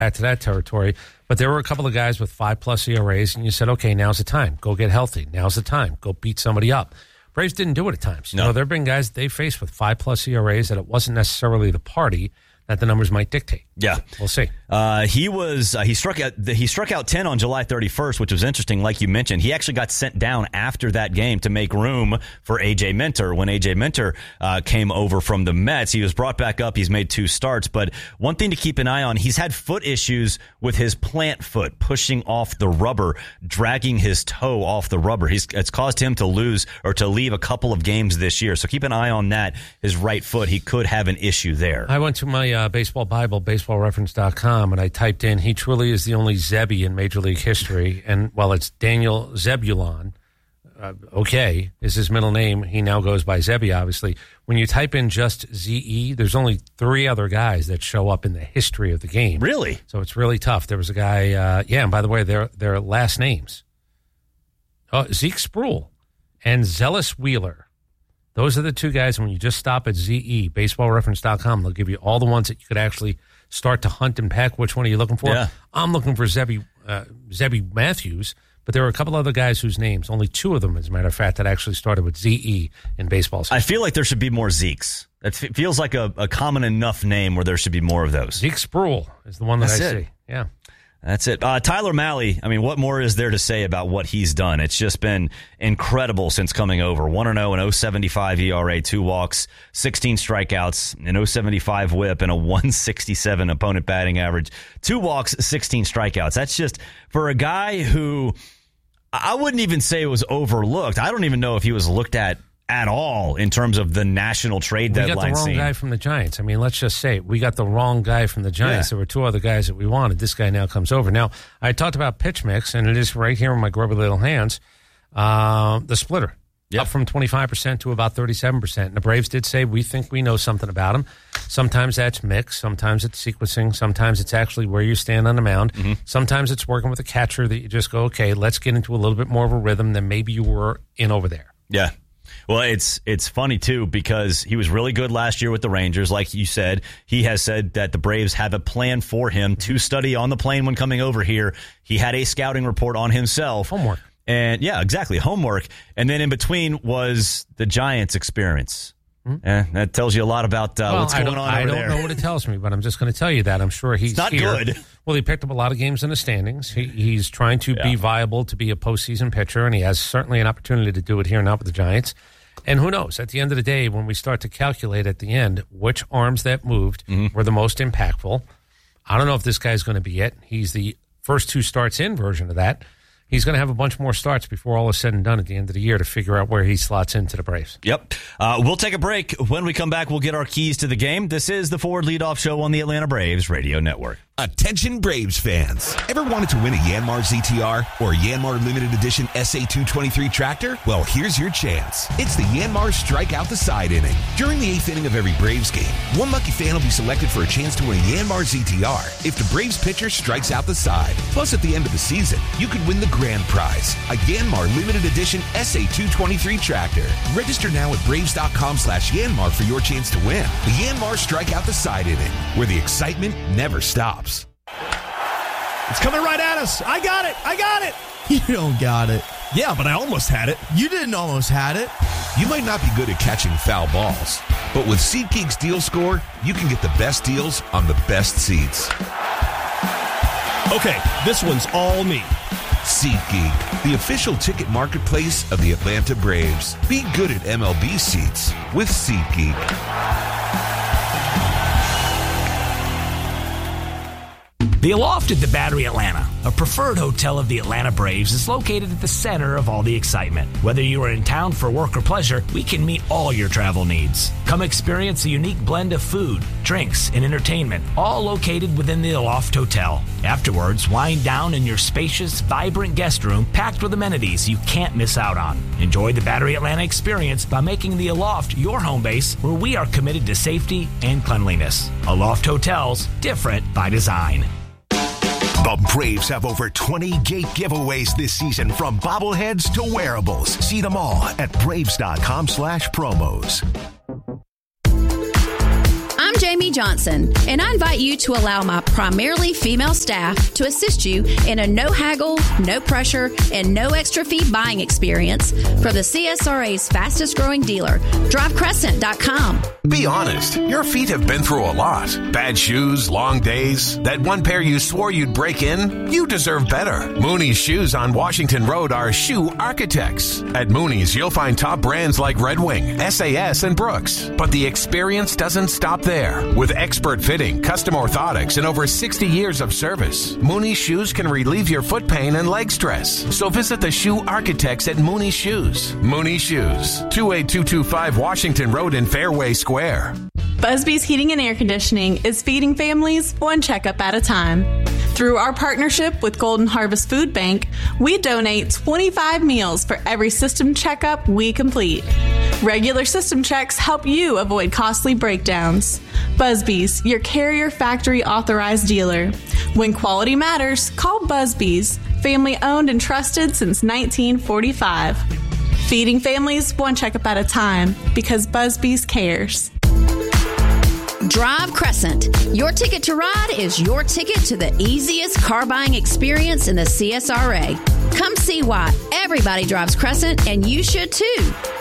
back to that territory. But there were a couple of guys with 5+ ERAs, and you said, okay, now's the time. Go get healthy. Now's the time. Go beat somebody up. Braves didn't do it at times. No. You know, there have been guys they faced with 5+ ERAs that it wasn't necessarily the party that the numbers might dictate. Yeah. We'll see. He struck out 10 on July 31st, which was interesting. Like you mentioned, he actually got sent down after that game to make room for A.J. Minter. When A.J. Minter came over from the Mets, he was brought back up. He's made 2 starts. But one thing to keep an eye on, he's had foot issues with his plant foot, pushing off the rubber, dragging his toe off the rubber. It's caused him to leave a couple of games this year. So keep an eye on that. His right foot, he could have an issue there. I went to my baseball Bible, baseballreference.com, and I typed in, he truly is the only Zebby in Major League history. And while it's Daniel Zebulon, is his middle name. He now goes by Zebby, obviously. When you type in just Z-E, there's only 3 other guys that show up in the history of the game. Really? So it's really tough. There was a guy, and by the way, their last names. Zeke Spruill and Zealous Wheeler. Those are the 2 guys, and when you just stop at ZE, baseballreference.com, they'll give you all the ones that you could actually start to hunt and peck. Which one are you looking for? Yeah. I'm looking for Zebby Matthews, but there were a couple other guys whose names, only 2 of them, as a matter of fact, that actually started with ZE in baseball. I feel like there should be more Zekes. It feels like a common enough name where there should be more of those. Zeke Spruill is the one that see. Yeah. That's it. Tyler Mahle, I mean, what more is there to say about what he's done? It's just been incredible since coming over. 1-0, an 0.75 ERA, 2 walks, 16 strikeouts, an 0.75 whip, and a 167 opponent batting average. 2 walks, 16 strikeouts. That's just, for a guy who, I wouldn't even say it was overlooked. I don't even know if he was looked at all in terms of the national trade deadline scene. We got the wrong guy from the Giants. I mean, let's just say we got the wrong guy from the Giants. Yeah. There were 2 other guys that we wanted. This guy now comes over. Now, I talked about pitch mix, and it is right here in my grubby little hands, the splitter. Yep. Up from 25% to about 37%. And the Braves did say, we think we know something about him. Sometimes that's mix. Sometimes it's sequencing. Sometimes it's actually where you stand on the mound. Mm-hmm. Sometimes it's working with a catcher that you just go, okay, let's get into a little bit more of a rhythm than maybe you were in over there. Yeah. Well, it's funny, too, because he was really good last year with the Rangers. Like you said, he has said that the Braves have a plan for him to study on the plane when coming over here. He had a scouting report on himself. Homework. And, yeah, exactly, homework. And then in between was the Giants experience. Mm-hmm. That tells you a lot about what's going on over there. I don't know what it tells me, but I'm just going to tell you that. I'm sure he's not here. Good. Well, he picked up a lot of games in the standings. He's trying to be viable to be a postseason pitcher, and he has certainly an opportunity to do it here now with the Giants. And who knows, at the end of the day, when we start to calculate at the end which arms that moved were the most impactful, I don't know if this guy's going to be it. He's the first 2 starts in version of that. He's going to have a bunch more starts before all is said and done at the end of the year to figure out where he slots into the Braves. Yep. We'll take a break. When we come back, we'll get our keys to the game. This is the Forward Leadoff Show on the Atlanta Braves Radio Network. Attention Braves fans. Ever wanted to win a Yanmar ZTR or a Yanmar Limited Edition SA223 tractor? Well, here's your chance. It's the Yanmar Strike Out the Side inning. During the 8th inning of every Braves game, one lucky fan will be selected for a chance to win a Yanmar ZTR if the Braves pitcher strikes out the side. Plus, at the end of the season, you could win the grand prize, a Yanmar Limited Edition SA223 tractor. Register now at Braves.com/Yanmar for your chance to win. The Yanmar Strike Out the Side inning, where the excitement never stops. It's coming right at us. I got it. You don't got it. Yeah, but I almost had it. You didn't almost had it. You might not be good at catching foul balls, but with SeatGeek's Deal Score, you can get the best deals on the best seats. Okay, this one's all me. SeatGeek, the official ticket marketplace of the Atlanta Braves. Be good at MLB seats with SeatGeek. The Aloft at the Battery Atlanta, a preferred hotel of the Atlanta Braves, is located at the center of all the excitement. Whether you are in town for work or pleasure, we can meet all your travel needs. Come experience a unique blend of food, drinks, and entertainment, all located within the Aloft Hotel. Afterwards, wind down in your spacious, vibrant guest room packed with amenities you can't miss out on. Enjoy the Battery Atlanta experience by making the Aloft your home base, where we are committed to safety and cleanliness. Aloft Hotels, different by design. The Braves have over 20 gate giveaways this season, from bobbleheads to wearables. See them all at Braves.com/promos. I'm Jamie Johnson, and I invite you to allow my primarily female staff to assist you in a no haggle, no pressure, and no extra fee buying experience for the CSRA's fastest growing dealer, DriveCrescent.com. Be honest, your feet have been through a lot. Bad shoes, long days, that one pair you swore you'd break in? You deserve better. Mooney's Shoes on Washington Road are shoe architects. At Mooney's, you'll find top brands like Red Wing, SAS, and Brooks. But the experience doesn't stop there. With expert fitting, custom orthotics, and over 60 years of service, Mooney's Shoes can relieve your foot pain and leg stress. So visit the shoe architects at Mooney's Shoes. Mooney's Shoes, 28225 Washington Road in Fairway Square. Busby's Heating and Air Conditioning is feeding families one checkup at a time. Through our partnership with Golden Harvest Food Bank, we donate 25 meals for every system checkup we complete. Regular system checks help you avoid costly breakdowns. Busby's, your Carrier Factory authorized dealer. When quality matters, call Busby's, family owned and trusted since 1945. Feeding families one checkup at a time because Busby's cares. Drive Crescent. Your ticket to ride is your ticket to the easiest car buying experience in the CSRA. Come see why everybody drives Crescent, and you should too.